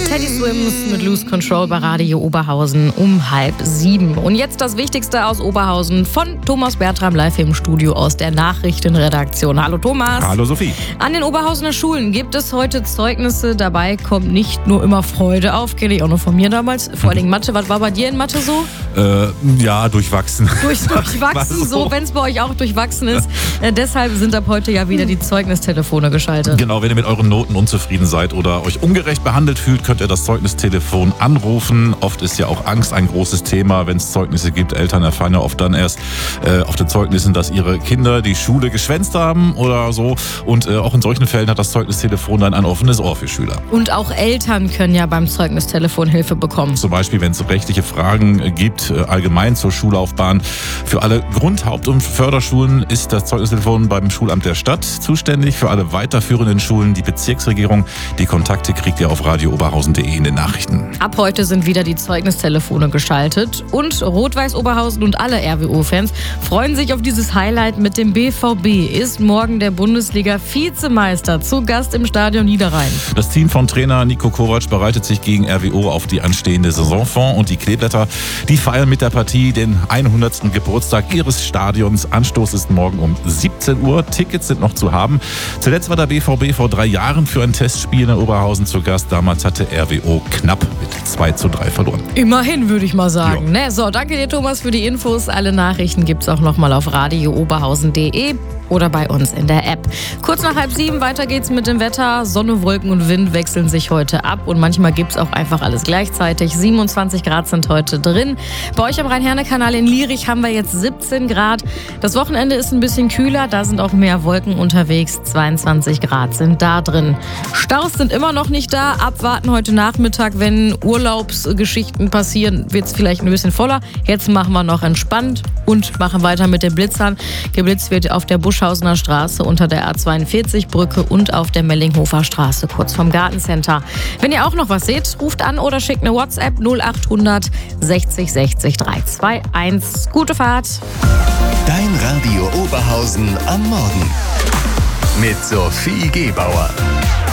Teddy Swims mit Lose Control bei Radio Oberhausen um 6:30. Und jetzt das Wichtigste aus Oberhausen von Thomas Bertram live im Studio aus der Nachrichtenredaktion. Hallo Thomas. Hallo Sophie. An den Oberhausener Schulen gibt es heute Zeugnisse. Dabei kommt nicht nur immer Freude auf, kenne ich auch noch von mir damals. Vor allem Mathe. Was war bei dir in Mathe so? Ja, durchwachsen. Durchwachsen, so, wenn es bei euch auch durchwachsen ist. Deshalb sind ab heute ja wieder die Zeugnistelefone geschaltet. Genau, wenn ihr mit euren Noten unzufrieden seid oder euch ungerecht behandelt fühlt, könnt ihr das Zeugnistelefon anrufen. Oft ist ja auch Angst ein großes Thema, wenn es Zeugnisse gibt. Eltern erfahren ja oft dann erst auf den Zeugnissen, dass ihre Kinder die Schule geschwänzt haben oder so. Und auch in solchen Fällen hat das Zeugnistelefon dann ein offenes Ohr für Schüler. Und auch Eltern können ja beim Zeugnistelefon Hilfe bekommen. Zum Beispiel, wenn es rechtliche Fragen gibt, allgemein zur Schullaufbahn. Für alle Grund-, Haupt- und Förderschulen ist das Zeugnistelefon beim Schulamt der Stadt zuständig. Für alle weiterführenden Schulen die Bezirksregierung. Die Kontakte kriegt ihr auf radiooberhausen.de in den Nachrichten. Ab heute sind wieder die Zeugnistelefone geschaltet. Und Rot-Weiß Oberhausen und alle RWO-Fans freuen sich auf dieses Highlight mit dem BVB. Ist morgen der Bundesliga-Vizemeister zu Gast im Stadion Niederrhein. Das Team von Trainer Niko Kovac bereitet sich gegen RWO auf die anstehende Saison vor. Und die Kleeblätter, die feiern mit der Partie den 100. Geburtstag ihres Stadions. Anstoß ist morgen um 17 Uhr. Tickets sind noch zu haben. Zuletzt war der BVB vor 3 Jahren für ein Testspiel in Oberhausen zu Gast. Damals hatte RWO knapp mit 2:3 verloren. Immerhin, würde ich mal sagen. Ja. Ne? So, danke dir, Thomas, für die Infos. Alle Nachrichten gibt's auch nochmal auf radiooberhausen.de oder bei uns in der App. Kurz nach 6:30, weiter geht's mit dem Wetter. Sonne, Wolken und Wind wechseln sich heute ab und manchmal gibt's auch einfach alles gleichzeitig. 27 Grad sind heute drin. Bei euch am Rhein-Herne-Kanal in Lierich haben wir jetzt 17 Grad. Das Wochenende ist ein bisschen kühler, da sind auch mehr Wolken unterwegs. 22 Grad sind da drin. Staus sind immer noch nicht da. Abwarten heute Nachmittag, wenn Urlaubsgeschichten passieren, wird's vielleicht ein bisschen voller. Jetzt machen wir noch entspannt und machen weiter mit den Blitzern. Geblitzt wird auf der Buschhausener Straße unter der A42-Brücke und auf der Mellinghofer Straße kurz vom Gartencenter. Wenn ihr auch noch was seht, ruft an oder schickt eine WhatsApp 0800 60 60 321. Gute Fahrt. Dein Radio Oberhausen am Morgen mit Sophie Gebauer.